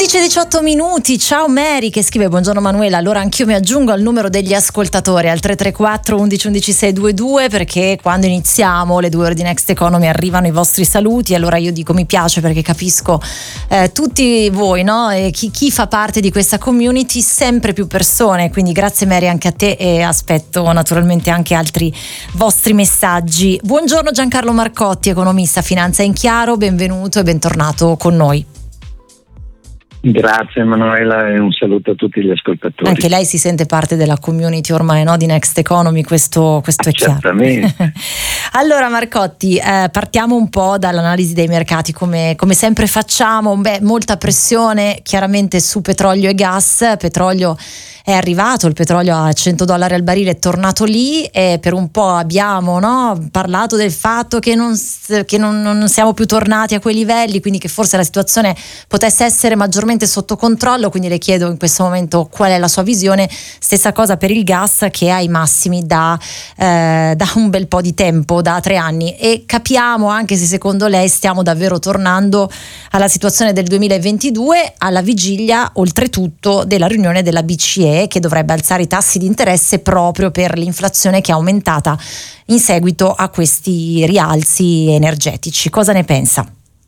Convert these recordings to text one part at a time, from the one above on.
11:18 minuti. Ciao Mary che scrive: buongiorno Manuela, allora anch'io mi aggiungo al numero degli ascoltatori al 334 11 11 622, perché quando iniziamo le 2 ore di Next Economy arrivano i vostri saluti. Allora io dico mi piace perché capisco tutti voi, no? E chi fa parte di questa community, sempre più persone, quindi grazie Mary anche a te, e aspetto naturalmente anche altri vostri messaggi. Buongiorno Giancarlo Marcotti, economista, Finanza in Chiaro, benvenuto e bentornato con noi. Grazie Emanuela e un saluto a tutti gli ascoltatori. Anche lei si sente parte della community ormai, no, di Next Economy, questo è chiaro. Certamente. Allora Marcotti, partiamo un po' dall'analisi dei mercati come sempre facciamo. Molta pressione chiaramente su petrolio e gas. Petrolio è arrivato, il petrolio a $100 al barile è tornato lì, e per un po' abbiamo parlato del fatto che non siamo più tornati a quei livelli, quindi che forse la situazione potesse essere maggiormente sotto controllo, quindi le chiedo in questo momento qual è la sua visione. Stessa cosa per il gas, che è ai massimi da un bel po' di tempo, da 3 anni, e capiamo anche se secondo lei stiamo davvero tornando alla situazione del 2022 alla vigilia oltretutto della riunione della BCE, che dovrebbe alzare i tassi di interesse proprio per l'inflazione che è aumentata in seguito a questi rialzi energetici. Cosa ne pensa?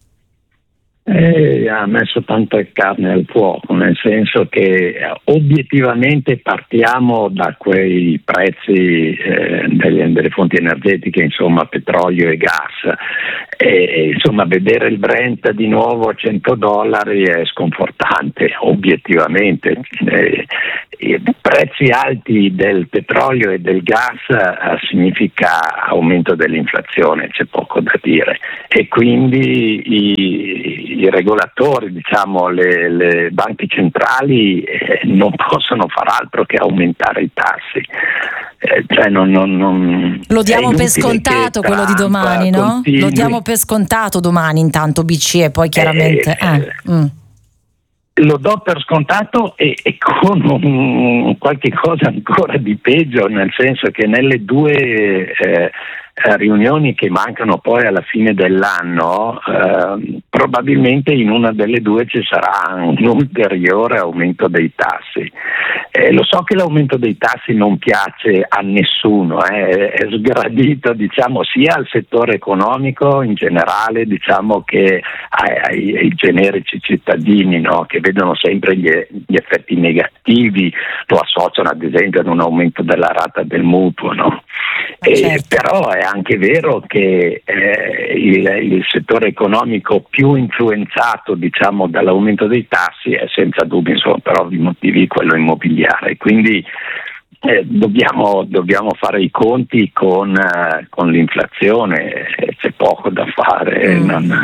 Ha messo tanta carne al fuoco, nel senso che obiettivamente partiamo da quei prezzi delle fonti energetiche, insomma petrolio e gas, insomma vedere il Brent di nuovo a $100 è sconfortante obiettivamente. I prezzi alti del petrolio e del gas significa aumento dell'inflazione, c'è poco da dire, e quindi i regolatori, diciamo le banche centrali non possono far altro che aumentare i tassi. Lo diamo per scontato quello di domani, no? Lo diamo per scontato domani, intanto BCE, poi chiaramente lo do per scontato e con qualche cosa ancora di peggio, nel senso che nelle 2 riunioni che mancano poi alla fine dell'anno, probabilmente in una delle 2 ci sarà un ulteriore aumento dei tassi. Lo so che l'aumento dei tassi non piace a nessuno, è sgradito, diciamo, sia al settore economico in generale, diciamo, che ai generici cittadini, no? Che vedono sempre gli effetti negativi, lo associano ad esempio ad un aumento della rata del mutuo, no? Certo. Però è anche vero che il settore economico più influenzato, diciamo, dall'aumento dei tassi è senza dubbio, insomma, per ovvi motivi, quello immobiliare. Quindi dobbiamo fare i conti con l'inflazione, c'è poco da fare.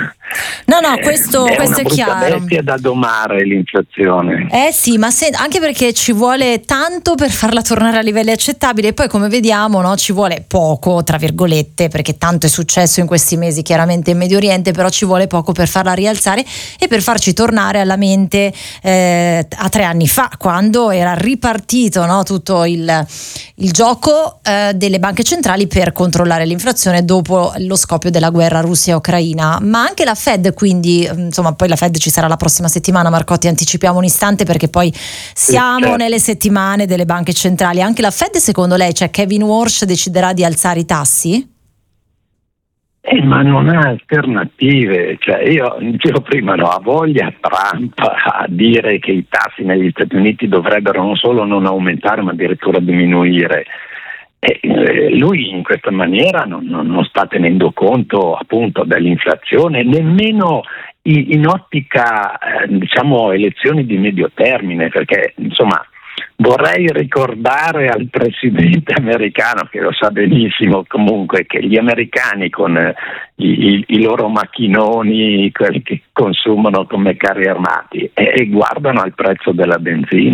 Questo è chiaro. È una bestia da domare l'inflazione. Sì, ma anche perché ci vuole tanto per farla tornare a livelli accettabili, e poi come vediamo, no, ci vuole poco, tra virgolette, perché tanto è successo in questi mesi chiaramente in Medio Oriente, però ci vuole poco per farla rialzare e per farci tornare alla mente a 3 anni fa, quando era ripartito, no, tutto il gioco delle banche centrali per controllare l'inflazione dopo lo scoppio della guerra Russia-Ucraina, ma anche la Fed, quindi insomma poi la Fed ci sarà la prossima settimana. Marcotti, anticipiamo un istante perché poi siamo nelle settimane delle banche centrali. Anche la Fed, secondo lei, cioè Kevin Warsh, deciderà di alzare i tassi? Ma non ha alternative, cioè io dicevo prima, ha voglia Trump a dire che i tassi negli Stati Uniti dovrebbero non solo non aumentare ma addirittura diminuire. Lui in questa maniera non sta tenendo conto appunto dell'inflazione, nemmeno in ottica diciamo elezioni di medio termine, perché insomma vorrei ricordare al presidente americano, che lo sa benissimo comunque, che gli americani con i loro macchinoni, quelli che consumano come carri armati, e guardano al prezzo della benzina.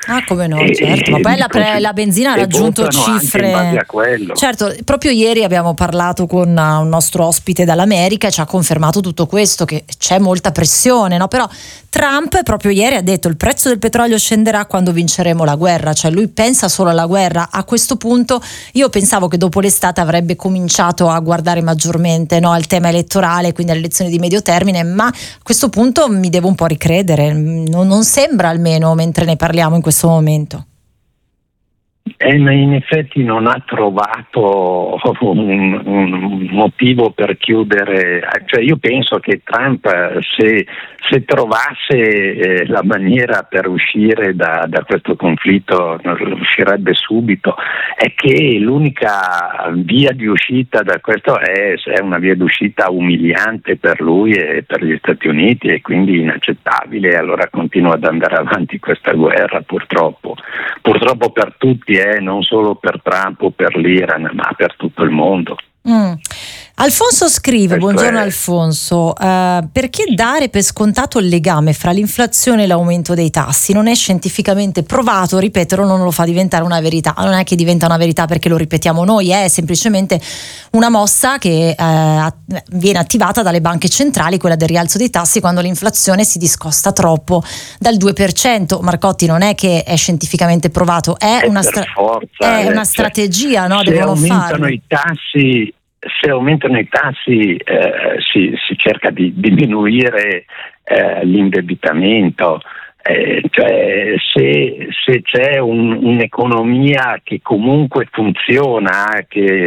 Ah, come no, certo, ma poi la benzina ha raggiunto cifre. Anche in base a quello. Certo, proprio ieri abbiamo parlato con un nostro ospite dall'America e ci ha confermato tutto questo, che c'è molta pressione, no? Però Trump proprio ieri ha detto il prezzo del petrolio scenderà quando vinceremo la guerra, cioè lui pensa solo alla guerra. A questo punto io pensavo che dopo l'estate avrebbe cominciato a guardare maggiormente, no, al tema elettorale, quindi alle elezioni di medio termine, ma a questo punto mi devo un po' ricredere, non sembra, almeno mentre ne parliamo in questo momento. Ma in effetti non ha trovato un motivo per chiudere, cioè io penso che Trump se trovasse la maniera per uscire da questo conflitto uscirebbe subito, è che l'unica via di uscita da questo è una via d'uscita umiliante per lui e per gli Stati Uniti e quindi inaccettabile, e allora continua ad andare avanti questa guerra purtroppo per tutti, non solo per Trump o per l'Iran, ma per tutto il mondo. Alfonso scrive, buongiorno Alfonso, perché dare per scontato il legame fra l'inflazione e l'aumento dei tassi? Non è scientificamente provato, ripeterlo non lo fa diventare una verità, non è che diventa una verità perché lo ripetiamo noi, è semplicemente una mossa che viene attivata dalle banche centrali, quella del rialzo dei tassi quando l'inflazione si discosta troppo dal 2%. Marcotti, non è che è scientificamente provato, è una strategia, no? Devono farlo. Se aumentano i tassi si cerca di diminuire l'indebitamento, cioè se c'è un'economia che comunque funziona,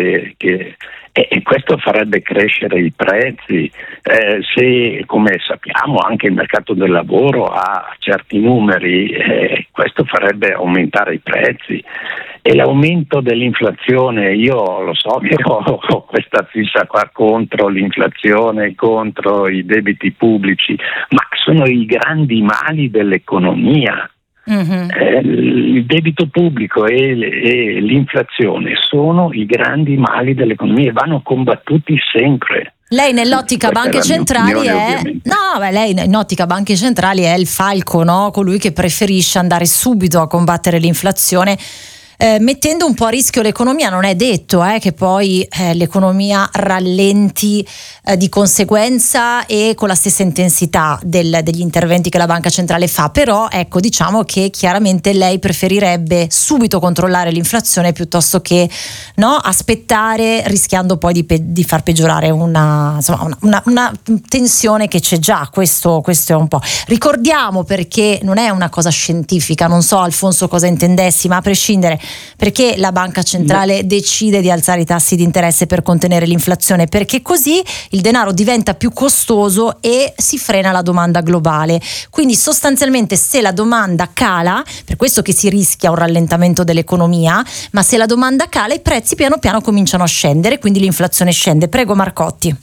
e questo farebbe crescere i prezzi, se come sappiamo anche il mercato del lavoro ha certi numeri, questo farebbe aumentare i prezzi. E l'aumento dell'inflazione, io lo so che ho questa fissa qua contro l'inflazione, contro i debiti pubblici, ma sono i grandi mali dell'economia. Mm-hmm. Il debito pubblico e l'inflazione sono i grandi mali dell'economia e vanno combattuti sempre. Lei nell'ottica banche centrali lei nell'ottica banche centrali è il falco, no? Colui che preferisce andare subito a combattere l'inflazione, mettendo un po' a rischio l'economia. Non è detto che poi l'economia rallenti di conseguenza e con la stessa intensità degli interventi che la banca centrale fa, però ecco, diciamo che chiaramente lei preferirebbe subito controllare l'inflazione piuttosto che aspettare, rischiando poi di far peggiorare una tensione che c'è già. Questo è un po'. Ricordiamo, perché non è una cosa scientifica, non so Alfonso cosa intendessi, ma a prescindere, perché la banca centrale decide di alzare i tassi di interesse per contenere l'inflazione? Perché così il denaro diventa più costoso e si frena la domanda globale. Quindi sostanzialmente, se la domanda cala, per questo che si rischia un rallentamento dell'economia, ma se la domanda cala i prezzi piano piano cominciano a scendere, quindi l'inflazione scende. Prego Marcotti.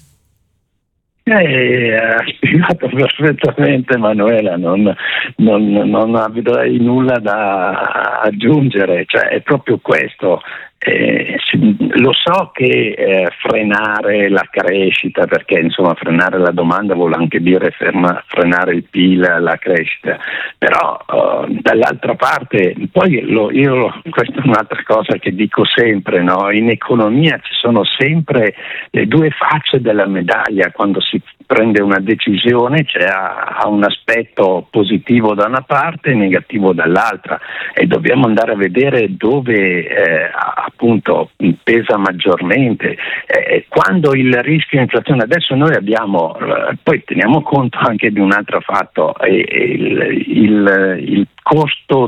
Ha spiegato perfettamente Manuela, non avrei nulla da aggiungere, cioè è proprio questo. Lo so che frenare la crescita, perché insomma frenare la domanda vuol anche dire frenare il PIL, la crescita, però dall'altra parte poi questa è un'altra cosa che dico sempre, no? In economia ci sono sempre le due facce della medaglia. Quando si prende una decisione ha un aspetto positivo da una parte e negativo dall'altra, e dobbiamo andare a vedere dove appunto pesa maggiormente. Quando il rischio inflazione, adesso noi abbiamo, poi teniamo conto anche di un altro fatto, il costo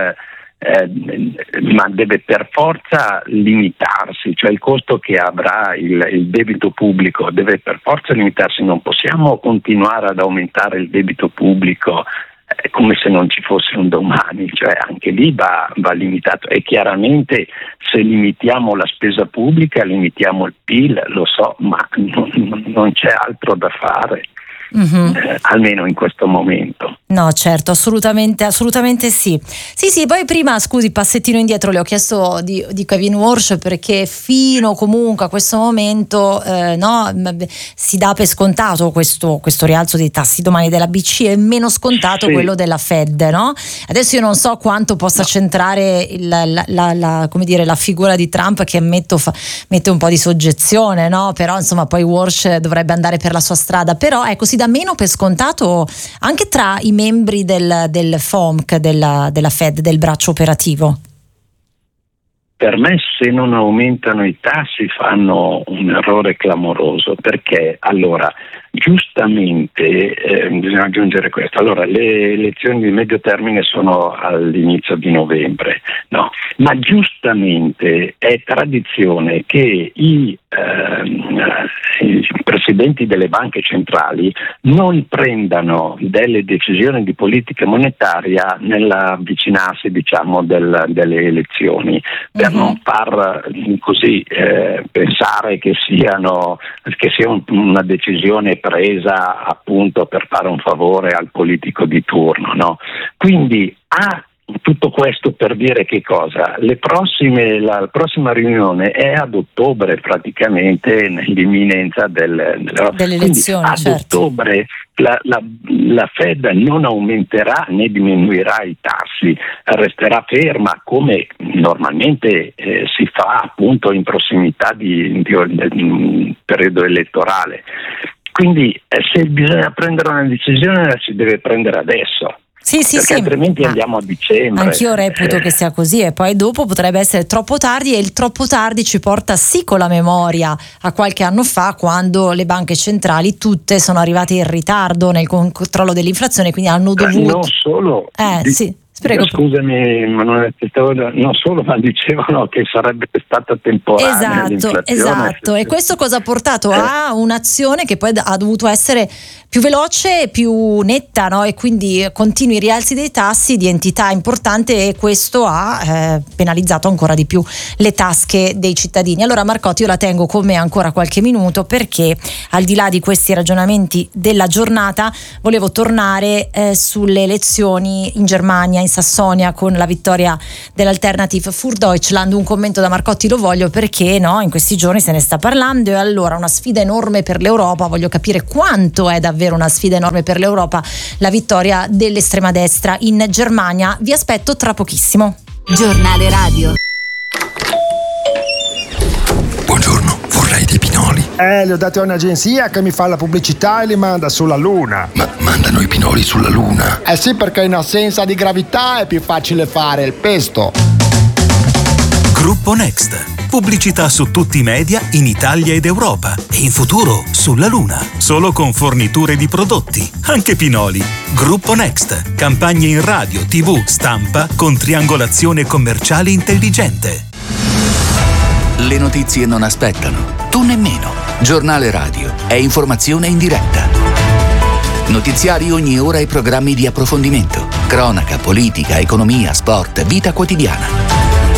ma deve per forza limitarsi, cioè il costo che avrà il debito pubblico deve per forza limitarsi. Non possiamo continuare ad aumentare il debito pubblico come se non ci fosse un domani, cioè anche lì va limitato, e chiaramente se limitiamo la spesa pubblica limitiamo il PIL, lo so, ma non c'è altro da fare. almeno in questo momento. No, certo, assolutamente sì. Sì, poi prima, scusi, passettino indietro, le ho chiesto di Kevin Walsh perché fino comunque a questo momento si dà per scontato questo rialzo dei tassi domani della BCE, meno scontato quello della Fed, no? Adesso io non so quanto possa centrare la figura di Trump, che mette un po' di soggezione, no? Però insomma poi Walsh dovrebbe andare per la sua strada, però ecco, si dà meno per scontato anche tra i membri del FOMC, della Fed, del braccio operativo. Per me, se non aumentano i tassi fanno un errore clamoroso, perché allora giustamente bisogna aggiungere questo. Allora, le elezioni di medio termine sono all'inizio di novembre, no? Ma giustamente è tradizione che i presidenti delle banche centrali non prendano delle decisioni di politica monetaria nell'avvicinarsi, diciamo, delle elezioni, per non far così pensare che sia una decisione presa appunto per fare un favore al politico di turno, no? Quindi tutto questo per dire che cosa? La prossima riunione è ad ottobre, praticamente nell'imminenza delle elezioni. Ad ottobre la Fed non aumenterà né diminuirà i tassi, resterà ferma come normalmente si fa appunto in prossimità di un periodo elettorale. Quindi se bisogna prendere una decisione la si deve prendere adesso. Sì, altrimenti andiamo a dicembre. Anch'io reputo che sia così, e poi dopo potrebbe essere troppo tardi, e il troppo tardi ci porta sì con la memoria a qualche anno fa, quando le banche centrali tutte sono arrivate in ritardo nel controllo dell'inflazione, quindi hanno dovuto non solo Prego. Scusami, ma non solo, ma dicevano che sarebbe stata temporanea l'inflazione. Esatto. E questo cosa ha portato a un'azione che poi ha dovuto essere più veloce e più netta, no? E quindi continui rialzi dei tassi di entità importante, e questo ha penalizzato ancora di più le tasche dei cittadini. Allora Marcotti, io la tengo con me ancora qualche minuto, perché al di là di questi ragionamenti della giornata volevo tornare sulle elezioni in Germania, in Sassonia, con la vittoria dell'Alternative für Deutschland. Un commento da Marcotti lo voglio, perché no, in questi giorni se ne sta parlando, e allora una sfida enorme per l'Europa. Voglio capire quanto è davvero una sfida enorme per l'Europa la vittoria dell'estrema destra in Germania. Vi aspetto tra pochissimo. Giornale radio. Buongiorno, vorrei dei pinoli. Li ho dati a un'agenzia che mi fa la pubblicità e li manda sulla Luna. Ma mandano i pinoli sulla Luna? Sì, perché in assenza di gravità è più facile fare il pesto. Gruppo Next. Pubblicità su tutti i media in Italia ed Europa, e in futuro sulla Luna. Solo con forniture di prodotti, anche pinoli. Gruppo Next. Campagne in radio, TV, stampa con triangolazione commerciale intelligente. Le notizie non aspettano, tu nemmeno. Giornale radio è informazione in diretta. Notiziari ogni ora e programmi di approfondimento. Cronaca, politica, economia, sport, vita quotidiana.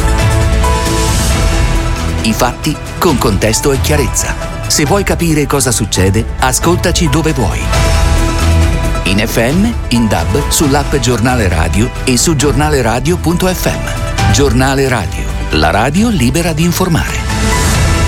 I fatti con contesto e chiarezza. Se vuoi capire cosa succede, ascoltaci dove vuoi. In FM, in DAB, sull'app Giornale Radio e su giornaleradio.fm. Giornale Radio, la radio libera di informare.